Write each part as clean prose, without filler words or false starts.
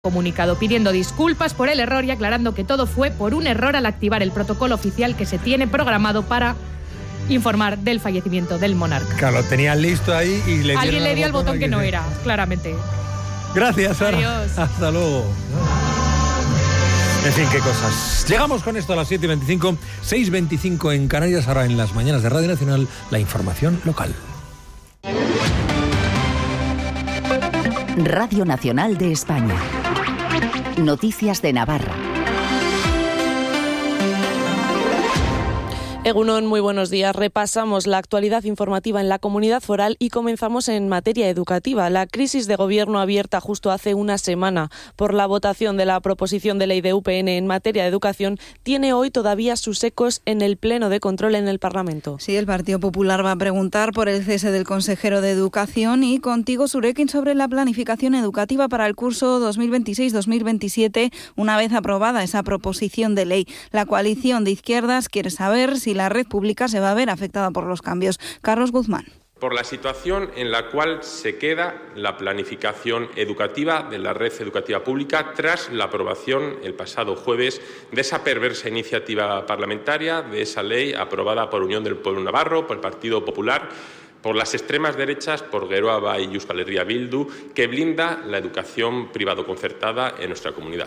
comunicado pidiendo disculpas por el error y aclarando que todo fue por un error al activar el protocolo oficial que se tiene programado para informar del fallecimiento del monarca. Claro, lo tenían listo ahí y le alguien le dio al botón que no era, claramente. Gracias, Sara. Adiós. Hasta luego. En fin, qué cosas. Llegamos con esto a las 7:25, 6:25 en Canarias. Ahora en las mañanas de Radio Nacional, la información local. Radio Nacional de España. Noticias de Navarra. Egunon, muy buenos días. Repasamos la actualidad informativa en la Comunidad Foral y comenzamos en materia educativa. La crisis de gobierno abierta justo hace una semana por la votación de la proposición de ley de UPN en materia de educación tiene hoy todavía sus ecos en el Pleno de Control en el Parlamento. Sí, el Partido Popular va a preguntar por el cese del consejero de Educación y contigo, Surekin, sobre la planificación educativa para el curso 2026-2027, una vez aprobada esa proposición de ley. La coalición de izquierdas quiere saber si la red pública se va a ver afectada por los cambios. Carlos Guzmán. Por la situación en la cual se queda la planificación educativa de la red educativa pública tras la aprobación el pasado jueves de esa perversa iniciativa parlamentaria, de esa ley aprobada por Unión del Pueblo Navarro, por el Partido Popular, por las extremas derechas, por Geroa Bai y Euskal Herria Bildu, que blinda la educación privado-concertada en nuestra comunidad.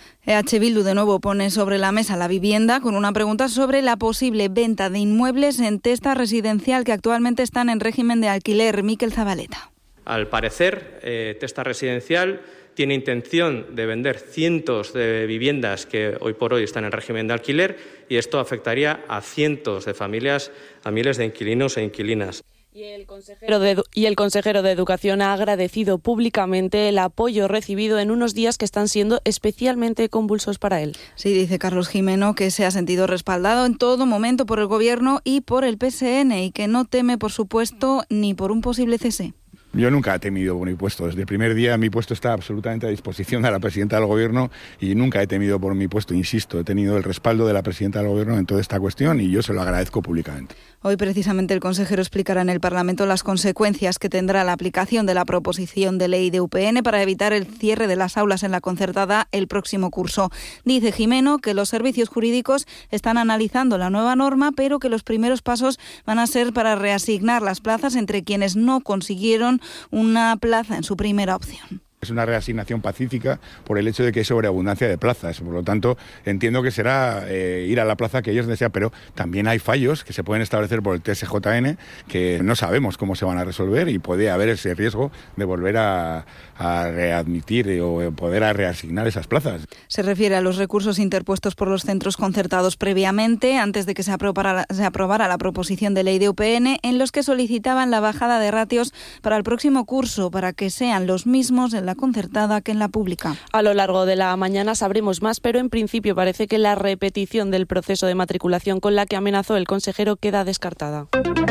EH Bildu de nuevo pone sobre la mesa la vivienda con una pregunta sobre la posible venta de inmuebles en Testa Residencial que actualmente están en régimen de alquiler. Miquel Zabaleta. Al parecer, Testa Residencial tiene intención de vender cientos de viviendas que hoy por hoy están en régimen de alquiler y esto afectaría a cientos de familias, a miles de inquilinos e inquilinas. Y el consejero de Educación ha agradecido públicamente el apoyo recibido en unos días que están siendo especialmente convulsos para él. Sí, dice Carlos Jimeno que se ha sentido respaldado en todo momento por el Gobierno y por el PSN y que no teme, por supuesto, ni por un posible cese. Yo nunca he temido por mi puesto. Desde el primer día mi puesto está absolutamente a disposición de la presidenta del Gobierno y nunca he temido por mi puesto. Insisto, he tenido el respaldo de la presidenta del Gobierno en toda esta cuestión y yo se lo agradezco públicamente. Hoy precisamente el consejero explicará en el Parlamento las consecuencias que tendrá la aplicación de la proposición de ley de UPN para evitar el cierre de las aulas en la concertada el próximo curso. Dice Jimeno que los servicios jurídicos están analizando la nueva norma, pero que los primeros pasos van a ser para reasignar las plazas entre quienes no consiguieron una plaza en su primera opción. Es una reasignación pacífica por el hecho de que hay sobreabundancia de plazas. Por lo tanto, entiendo que será ir a la plaza que ellos desean, pero también hay fallos que se pueden establecer por el TSJN que no sabemos cómo se van a resolver y puede haber ese riesgo de volver a readmitir o poder a reasignar esas plazas. Se refiere a los recursos interpuestos por los centros concertados previamente, antes de que se aprobara la proposición de ley de UPN, en los que solicitaban la bajada de ratios para el próximo curso, para que sean los mismos en la concertada que en la pública. A lo largo de la mañana sabremos más, pero en principio parece que la repetición del proceso de matriculación con la que amenazó el consejero queda descartada.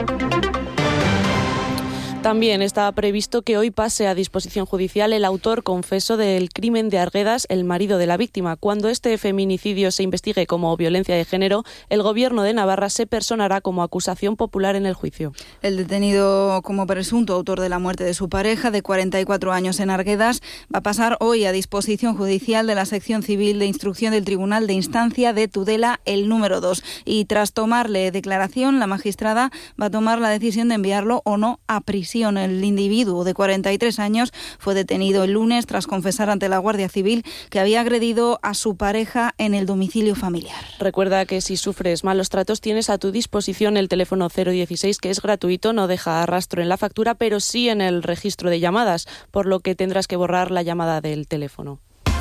También está previsto que hoy pase a disposición judicial el autor confeso del crimen de Arguedas, el marido de la víctima. Cuando este feminicidio se investigue como violencia de género, el Gobierno de Navarra se personará como acusación popular en el juicio. El detenido como presunto autor de la muerte de su pareja, de 44 años en Arguedas, va a pasar hoy a disposición judicial de la sección civil de instrucción del Tribunal de Instancia de Tudela, el número 2. Y tras tomarle declaración, la magistrada va a tomar la decisión de enviarlo o no a prisión. El individuo de 43 años fue detenido el lunes tras confesar ante la Guardia Civil que había agredido a su pareja en el domicilio familiar. Recuerda que si sufres malos tratos tienes a tu disposición el teléfono 016, que es gratuito, no deja rastro en la factura, pero sí en el registro de llamadas, por lo que tendrás que borrar la llamada del teléfono.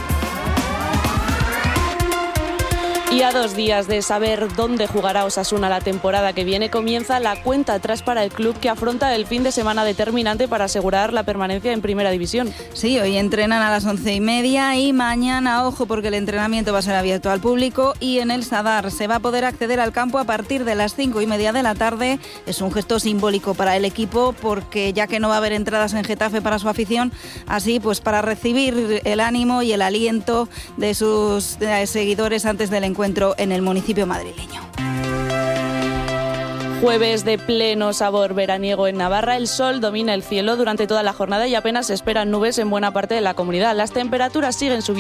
Y a 2 días de saber dónde jugará Osasuna la temporada que viene, comienza la cuenta atrás para el club que afronta el fin de semana determinante para asegurar la permanencia en Primera División. Sí, hoy entrenan a las 11:30 y mañana, ojo, porque el entrenamiento va a ser abierto al público y en el Sadar se va a poder acceder al campo a partir de las 5:30 de la tarde. Es un gesto simbólico para el equipo porque ya que no va a haber entradas en Getafe para su afición, así pues para recibir el ánimo y el aliento de sus seguidores antes del encuentro en el municipio madrileño. Jueves de pleno sabor veraniego en Navarra. El sol domina el cielo durante toda la jornada y apenas se esperan nubes en buena parte de la comunidad. Las temperaturas siguen subiendo